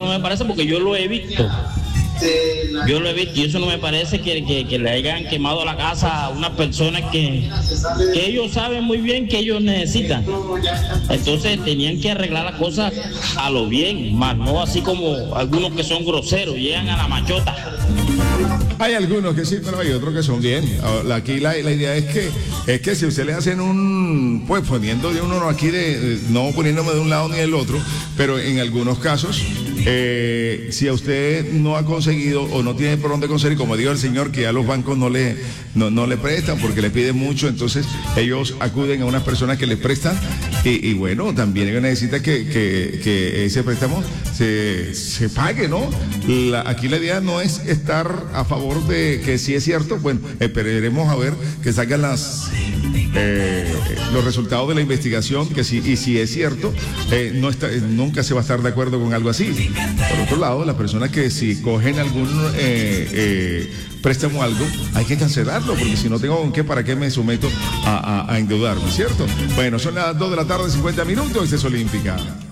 no me parece porque yo lo he visto. Y eso no me parece que le hayan quemado la casa a unas personas que ellos saben muy bien que ellos necesitan. Entonces tenían que arreglar las cosas a lo bien, más no así como algunos que son groseros, llegan a la machota. Hay algunos que sí, pero hay otros que son bien. Aquí la idea es que si usted le hacen pues poniendo de uno aquí, no poniéndome de un lado ni del otro, pero en algunos casos, si a usted no ha conseguido o no tiene por dónde conseguir, como dijo el señor, que a los bancos no le prestan porque le piden mucho, entonces ellos acuden a unas personas que les prestan y bueno, también ellos necesitan que ese préstamo se pague, ¿no? Aquí la idea no es estar a favor de que sí es cierto, bueno, esperaremos a ver que salgan los resultados de la investigación, que sí, y si es cierto, nunca se va a estar de acuerdo con algo así. Por otro lado, las personas que si cogen algún préstamo o algo, hay que cancelarlo, porque si no tengo con qué, ¿para qué me someto a endeudarme, cierto? Bueno, son las 2 de la tarde, 50 minutos, esto es Olímpica.